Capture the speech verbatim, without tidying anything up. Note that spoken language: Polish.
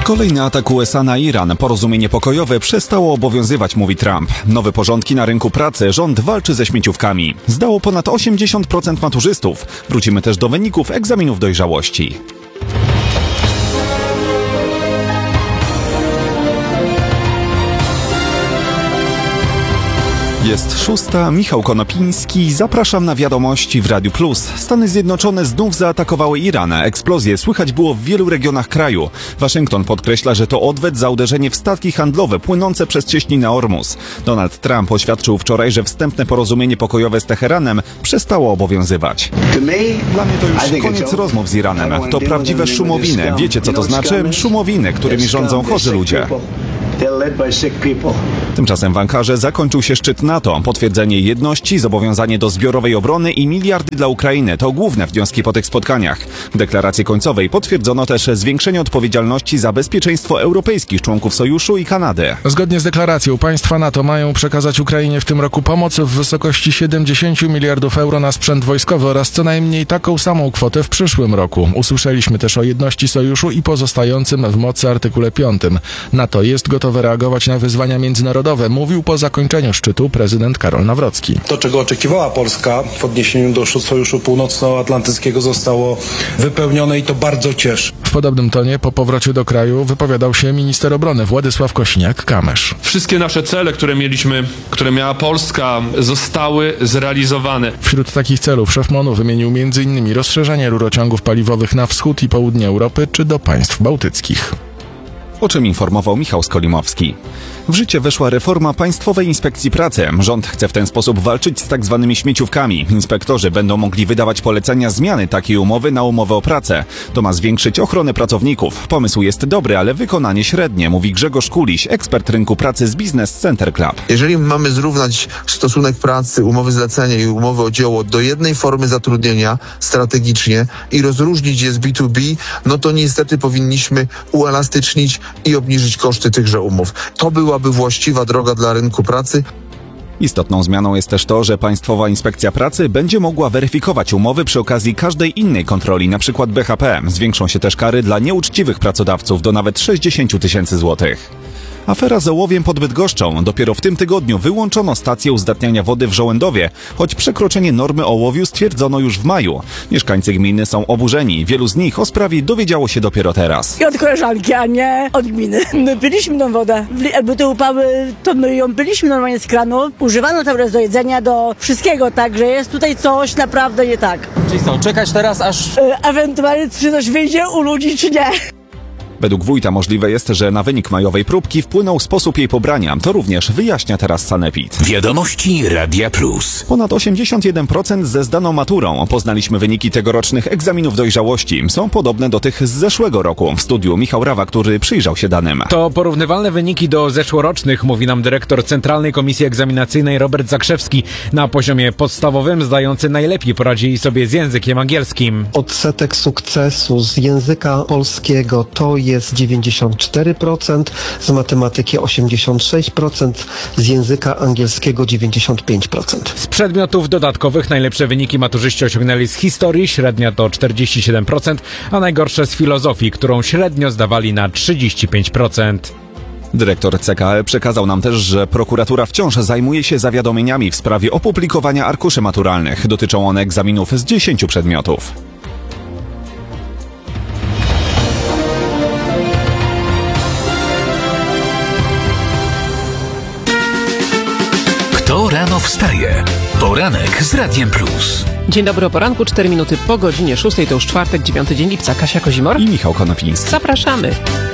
Kolejny atak U S A na Iran. Porozumienie pokojowe przestało obowiązywać, mówi Trump. Nowe porządki na rynku pracy. Rząd walczy ze śmieciówkami. Zdało ponad osiemdziesiąt procent maturzystów. Wrócimy też do wyników egzaminów dojrzałości. Jest szósta, Michał Konopiński, zapraszam na wiadomości w Radiu Plus. Stany Zjednoczone znów zaatakowały Iran. Eksplozje słychać było w wielu regionach kraju. Waszyngton podkreśla, że to odwet za uderzenie w statki handlowe płynące przez cieśninę Ormus. Donald Trump oświadczył wczoraj, że wstępne porozumienie pokojowe z Teheranem przestało obowiązywać. Dla mnie to już koniec rozmów z Iranem. To prawdziwe szumowiny. Wiecie, co to znaczy? Szumowiny, którymi rządzą chorzy ludzie. Tymczasem w Ankarze zakończył się szczyt NATO. Potwierdzenie jedności, zobowiązanie do zbiorowej obrony i miliardy dla Ukrainy to główne wnioski po tych spotkaniach. W deklaracji końcowej potwierdzono też zwiększenie odpowiedzialności za bezpieczeństwo europejskich członków Sojuszu i Kanady. Zgodnie z deklaracją państwa NATO mają przekazać Ukrainie w tym roku pomoc w wysokości siedemdziesiąt miliardów euro na sprzęt wojskowy oraz co najmniej taką samą kwotę w przyszłym roku. Usłyszeliśmy też o jedności Sojuszu i pozostającym w mocy artykule piątym. NATO jest gotowe reagować na wyzwania międzynarodowe, mówił po zakończeniu szczytu prezydent Karol Nawrocki. To, czego oczekiwała Polska w odniesieniu do Sojuszu Północnoatlantyckiego, zostało wypełnione i to bardzo cieszy. W podobnym tonie po powrocie do kraju wypowiadał się minister obrony Władysław Kosiniak-Kamysz. Wszystkie nasze cele, które mieliśmy, które miała Polska, zostały zrealizowane. Wśród takich celów szef MON-u wymienił między innymi rozszerzenie rurociągów paliwowych na wschód i południe Europy czy do państw bałtyckich. O czym informował Michał Skolimowski. W życie weszła reforma Państwowej Inspekcji Pracy. Rząd chce w ten sposób walczyć z tak zwanymi śmieciówkami. Inspektorzy będą mogli wydawać polecenia zmiany takiej umowy na umowę o pracę. To ma zwiększyć ochronę pracowników. Pomysł jest dobry, ale wykonanie średnie, mówi Grzegorz Kuliś, ekspert rynku pracy z Business Center Club. Jeżeli mamy zrównać stosunek pracy, umowy zlecenia i umowy o dzieło do jednej formy zatrudnienia strategicznie i rozróżnić je z B dwa B, no to niestety powinniśmy uelastycznić i obniżyć koszty tychże umów. To byłaby właściwa droga dla rynku pracy. Istotną zmianą jest też to, że Państwowa Inspekcja Pracy będzie mogła weryfikować umowy przy okazji każdej innej kontroli, np. B H P. Zwiększą się też kary dla nieuczciwych pracodawców do nawet sześćdziesiąt tysięcy złotych. Afera z ołowiem pod Bydgoszczą. Dopiero w tym tygodniu wyłączono stację uzdatniania wody w Żołędowie, choć przekroczenie normy ołowiu stwierdzono już w maju. Mieszkańcy gminy są oburzeni. Wielu z nich o sprawie dowiedziało się dopiero teraz. I od koleżanki, a nie od gminy. My piliśmy tą wodę. Jakby te upały, to my ją piliśmy normalnie z kranu. Używano tam do jedzenia, do wszystkiego, także jest tutaj coś naprawdę nie tak. Czyli co, czekać teraz aż... E, ewentualnie czy coś wyjdzie u ludzi, czy nie. Według wójta możliwe jest, że na wynik majowej próbki wpłynął sposób jej pobrania. To również wyjaśnia teraz sanepid. Wiadomości Radia Plus. Ponad osiemdziesiąt jeden procent ze zdaną maturą. Poznaliśmy wyniki tegorocznych egzaminów dojrzałości. Są podobne do tych z zeszłego roku. W studiu Michał Rawa, który przyjrzał się danym. To porównywalne wyniki do zeszłorocznych, mówi nam dyrektor Centralnej Komisji Egzaminacyjnej Robert Zakrzewski. Na poziomie podstawowym zdający najlepiej poradzili sobie z językiem angielskim. Odsetek sukcesu z języka polskiego to jest jest dziewięćdziesiąt cztery procent, z matematyki osiemdziesiąt sześć procent, z języka angielskiego dziewięćdziesiąt pięć procent. Z przedmiotów dodatkowych najlepsze wyniki maturzyści osiągnęli z historii, średnia to czterdzieści siedem procent, a najgorsze z filozofii, którą średnio zdawali na trzydzieści pięć procent. Dyrektor C K E przekazał nam też, że prokuratura wciąż zajmuje się zawiadomieniami w sprawie opublikowania arkuszy maturalnych. Dotyczą one egzaminów z dziesięciu przedmiotów. Kto rano wstaje? Poranek z Radiem Plus. Dzień dobry, o poranku, cztery minuty po godzinie szóstej, to już czwartek, dziewiąty dzień lipca. Kasia Kozimor i Michał Konopiński. Zapraszamy.